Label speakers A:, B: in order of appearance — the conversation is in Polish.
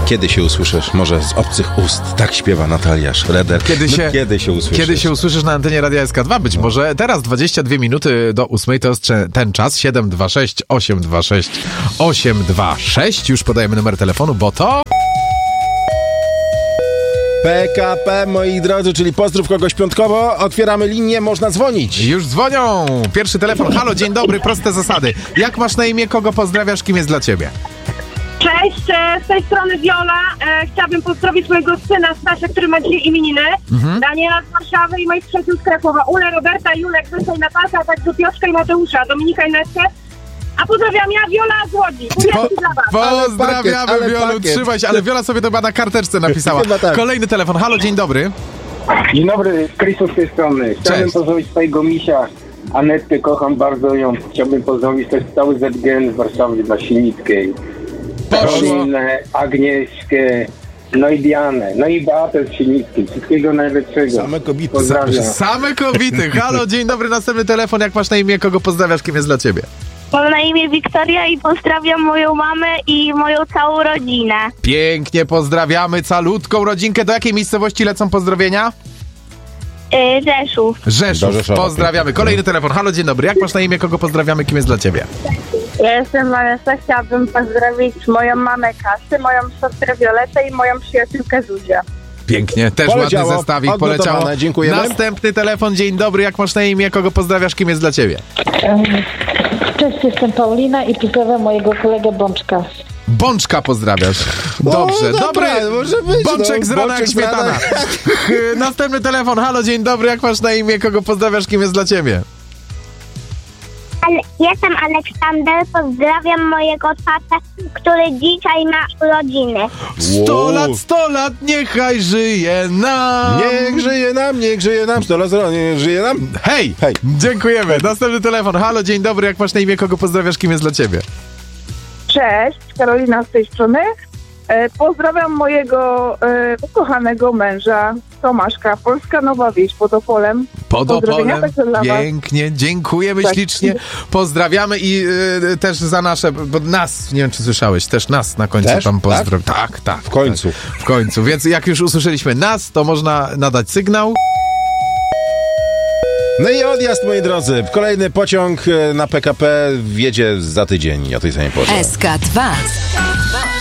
A: Kiedy się usłyszysz? Może z obcych ust. Tak śpiewa Natalia Schroeder. Kiedy się usłyszysz?
B: Kiedy się usłyszysz na antenie Radia SK2? Być może teraz 22 minuty do 8 to jest ten czas. 726 826 826. Już podajemy numer telefonu, bo to...
A: PKP, moi drodzy, czyli pozdrów kogoś piątkowo. Otwieramy linię, można dzwonić.
B: Już dzwonią. Pierwszy telefon. Halo, dzień dobry, proste zasady. Jak masz na imię, kogo pozdrawiasz, kim jest dla ciebie?
C: Cześć, z tej strony Wiola. Chciałabym pozdrowić mojego syna Stasia, który ma dzisiaj imieniny. Daniela z Warszawy i moich przyjaciół z Krakowa. Ulę, Roberta, Julek, Zosia i Natalka, a także Piotrka i Mateusza, Dominika i Netkę. A pozdrawiam ja, Wiola z Łodzi. Dla was.
B: Pozdrawiamy,
A: ale
B: Wiolu,
A: pakiet.
B: trzymaj się, ale Wiola sobie to chyba na karteczce napisała.
A: Chyba tak.
B: Kolejny telefon. Halo, dzień dobry.
D: Dzień dobry, Krzysztof z tej strony. Chciałbym
B: Cześć.
D: pozdrowić swojego misia, Anetkę, kocham bardzo ją. Chciałbym pozdrowić też cały ZGN z Warszawy na Silnickiej. Karolinę, Agnieszkę, no i Dianę, no i Beatę z Silnickiej. Wszystkiego najlepszego.
A: Same kobiety.
D: Pozdrawiam.
B: Same kobiety. Halo, dzień dobry, następny telefon. Jak masz na imię, kogo pozdrawiasz, kim jest dla ciebie?
E: Mam na imię Wiktoria i pozdrawiam moją mamę i moją całą rodzinę.
B: Pięknie pozdrawiamy calutką rodzinkę. Do jakiej miejscowości lecą pozdrowienia?
E: Rzeszów.
A: Do
B: Rzeszów.
A: Rzeszowa.
B: Pozdrawiamy. Kolejny telefon. Halo, dzień dobry. Jak masz na imię, kogo pozdrawiamy, kim jest dla ciebie?
E: Ja jestem Vanessa, chciałabym pozdrowić moją mamę Kasę, moją siostrę Violetę i moją przyjaciółkę Zuzię.
B: Pięknie, też
A: Poleciało.
B: ładny zestawik,
A: Odnotowane.
B: poleciało.
A: Dziękujemy.
B: Następny telefon, dzień dobry, jak masz na imię, kogo pozdrawiasz, kim jest dla ciebie?
F: Cześć, jestem Paulina i pozdrawiam mojego kolegę Bączka.
B: Bączka pozdrawiasz. Dobrze,
A: dobra,
B: dobry.
A: może być,
B: Bączek
A: no.
B: z rana jak
A: Bączek z rana.
B: śmietana. Następny telefon, halo, dzień dobry, jak masz na imię, kogo pozdrawiasz, kim jest dla ciebie?
E: Jestem Aleksander, pozdrawiam mojego tatę, który dzisiaj ma urodziny.
B: 100 lat, niechaj żyje nam.
A: Niech żyje nam, 100 lat, niech żyje nam.
B: Hej,
A: Hej.
B: dziękujemy. Następny telefon, halo, dzień dobry, jak masz na imię, kogo pozdrawiasz, kim jest dla ciebie?
G: Cześć, Karolina z tej strony. Pozdrawiam mojego ukochanego męża Tomaszka, Polska Nowa Wieś pod Opolem.
B: Pod
G: Pozdrowienia
B: Opolem.
G: także dla was.
B: Pięknie, dziękujemy
G: Tak.
B: ślicznie. Pozdrawiamy i też za nasze, bo nas, nie wiem czy słyszałeś, też nas na końcu
A: Też?
B: tam pozdrow. Tak.
A: W końcu.
B: Tak, w końcu. Więc jak już usłyszeliśmy nas, to można nadać sygnał.
A: No i odjazd, moi drodzy. Kolejny pociąg na PKP wjedzie za tydzień o tej samej porze.
H: SK2